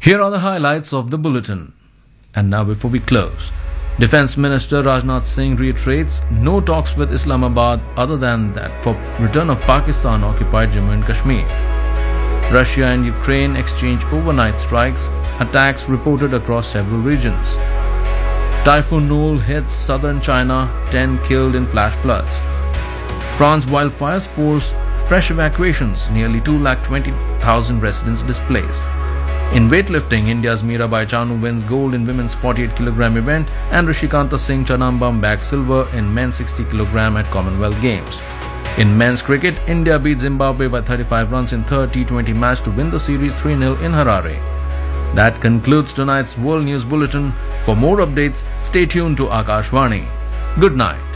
Here are the highlights of the bulletin. And now before we close, Defence Minister Rajnath Singh reiterates no talks with Islamabad other than that for return of Pakistan-occupied Jammu and Kashmir. Russia and Ukraine exchange overnight strikes, attacks reported across several regions. Typhoon Noel hits southern China, 10 killed in flash floods. France wildfires force fresh evacuations, nearly 220,000 residents displaced. In weightlifting, India's Mirabai Chanu wins gold in women's 48kg event and Rishikanta Singh Chanambam bags silver in men's 60kg at Commonwealth Games. In men's cricket, India beat Zimbabwe by 35 runs in third T20 match to win the series 3-0 in Harare. That concludes tonight's World News Bulletin. For more updates, stay tuned to Akashvani. Good night.